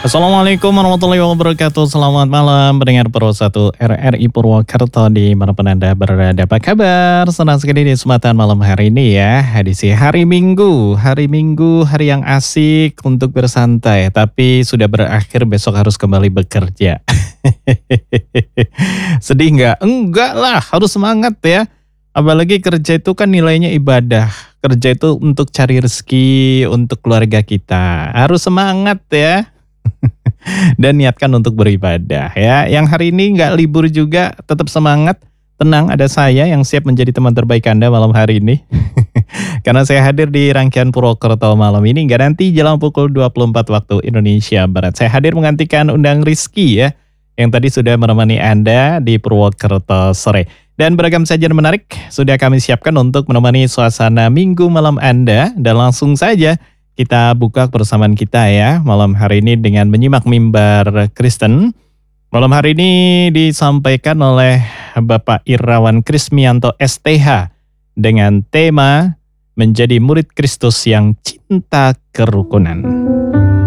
Assalamualaikum warahmatullahi wabarakatuh. Selamat malam pendengar Pro 1 RRI Purwokerto di manapun Anda berada. Apa kabar? Senang sekali di kesempatan malam hari ini ya. Edisi hari Minggu. Hari Minggu, hari yang asik untuk bersantai. Tapi sudah berakhir, besok harus kembali bekerja. Sedih nggak? Enggak lah, harus semangat ya. Apalagi kerja itu kan nilainya ibadah. Kerja itu untuk cari rezeki untuk keluarga kita. Harus semangat ya. Dan niatkan untuk beribadah ya. Yang hari ini nggak libur juga, tetap semangat. Tenang, ada saya yang siap menjadi teman terbaik Anda malam hari ini. Karena saya hadir di rangkaian Purwokerto malam ini, nggak nanti jelang pukul 24 waktu Indonesia Barat. Saya hadir menggantikan Undang Rizky ya, yang tadi sudah menemani Anda di Purwokerto sore. Dan beragam sajian menarik sudah kami siapkan untuk menemani suasana minggu malam Anda. Dan langsung saja kita buka persamaan kita ya malam hari ini dengan menyimak mimbar Kristen. Malam hari ini disampaikan oleh Bapak Irawan Krismianto STH dengan tema Menjadi Murid Kristus yang Cinta Kerukunan.